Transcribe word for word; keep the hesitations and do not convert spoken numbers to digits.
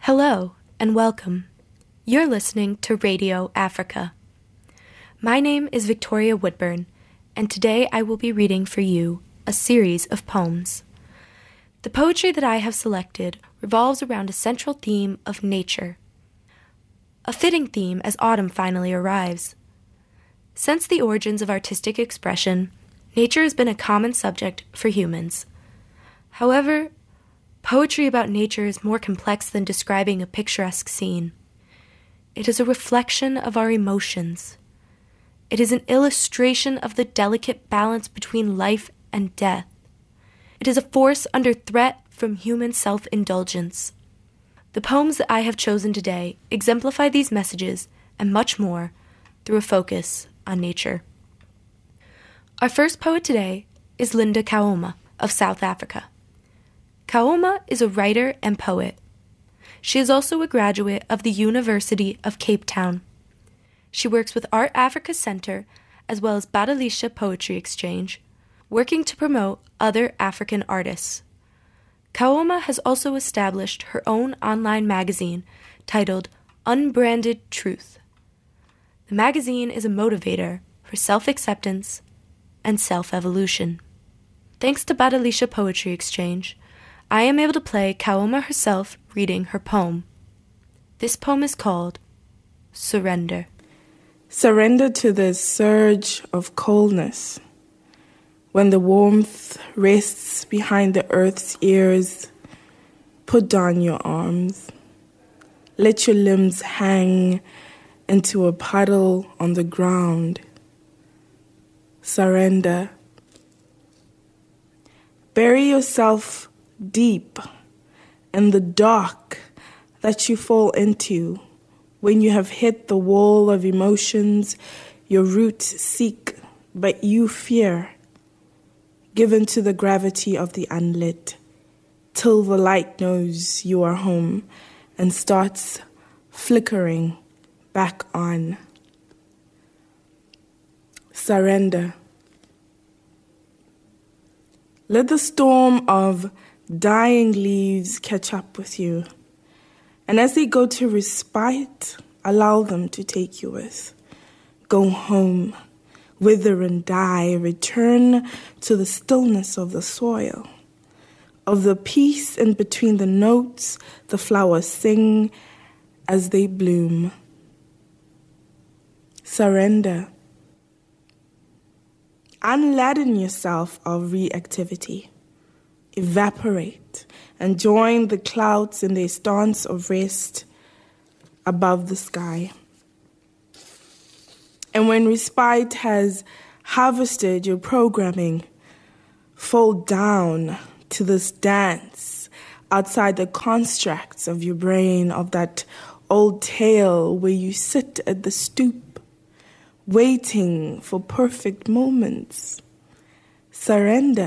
Hello and welcome. You're listening to Radio Africa. My name is Victoria Woodburn, and today I will be reading for you a series of poems. The poetry that I have selected revolves around a central theme of nature. A fitting theme as autumn finally arrives. Since the origins of artistic expression, nature has been a common subject for humans. However, poetry about nature is more complex than describing a picturesque scene. It is a reflection of our emotions. It is an illustration of the delicate balance between life and death. It is a force under threat from human self-indulgence. The poems that I have chosen today exemplify these messages and much more through a focus on nature. Our first poet today is Linda Kaoma of South Africa. Kaoma is a writer and poet. She is also a graduate of the University of Cape Town. She works with Art Africa Center as well as Badilisha Poetry Exchange, working to promote other African artists. Kaoma has also established her own online magazine titled Unbranded Truth. The magazine is a motivator for self-acceptance and self-evolution. Thanks to Badilisha Poetry Exchange, I am able to play Kaoma herself reading her poem. This poem is called Surrender. Surrender to the surge of coldness. When the warmth rests behind the earth's ears, put down your arms. Let your limbs hang into a puddle on the ground. Surrender. Bury yourself deep in the dark that you fall into when you have hit the wall of emotions your roots seek, but you fear, given to the gravity of the unlit, till the light knows you are home and starts flickering back on. Surrender. Let the storm of dying leaves catch up with you, and as they go to respite, allow them to take you with. Go home, wither and die, return to the stillness of the soil, of the peace in between the notes the flowers sing as they bloom. Surrender. Unladen yourself of reactivity. Evaporate and join the clouds in their stance of rest above the sky. And when respite has harvested your programming, fall down to this dance outside the constructs of your brain, of that old tale where you sit at the stoop, waiting for perfect moments. Surrender.